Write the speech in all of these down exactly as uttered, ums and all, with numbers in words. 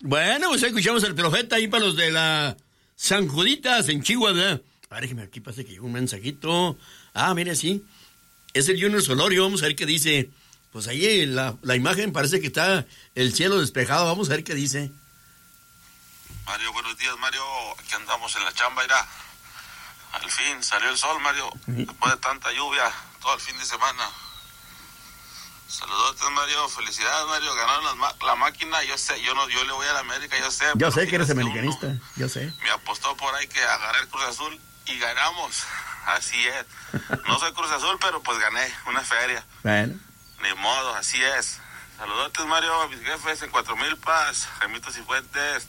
Bueno, pues escuchamos al profeta ahí para los de la San Juditas en Chihuahua. A ver, aquí pasa que llegó un mensajito. Ah, mire, sí. Es el Junior Solorio, vamos a ver qué dice. Pues ahí la, la imagen parece que está el cielo despejado, vamos a ver qué dice. Mario, buenos días, Mario. Aquí andamos en la chamba, irá. Al fin salió el sol, Mario. Después de tanta lluvia, todo el fin de semana. Saludos, Mario. Felicidades, Mario. Ganaron las ma- la máquina. Yo sé, yo no, yo le voy a la América, yo sé. Yo sé que eres americanista, uno, yo sé. Me apostó por ahí que agarré el Cruz Azul y ganamos. Así es. No soy Cruz Azul, pero pues gané una feria. Bueno. Ni modo, así es. Saludos, Mario, a mis jefes en Cuatro Milpas, Remitos y Fuentes.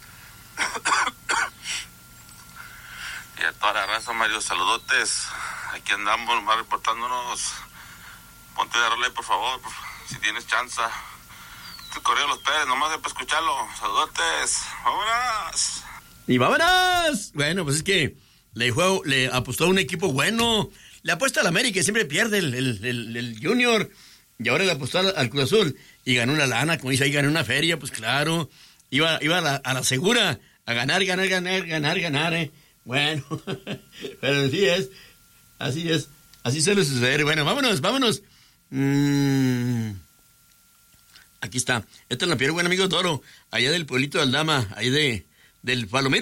Y a toda la raza, Mario, saludotes. Aquí andamos, más reportándonos. Ponte de rola, por favor, si tienes chance. El correo de los Pérez, nomás de para escucharlo. Saludotes. ¡Vámonos! ¡Y vámonos! Bueno, pues es que le, juego, le apostó a un equipo bueno. Le apuesta al América y siempre pierde el, el, el, el Junior. Y ahora le apostó al, al Cruz Azul y ganó una lana, como dice ahí, ganó una feria, pues claro. Iba, iba a, la, a la segura, a ganar, ganar, ganar, ganar, ganar, eh. Bueno, pero así es, así es, así suele suceder. Bueno, vámonos, vámonos. Mm, aquí está. Esta es la piel, buen amigo Toro, allá del pueblito de Aldama, ahí de, del Palomir.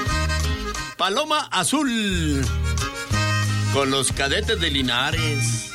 Paloma Azul, con los Cadetes de Linares.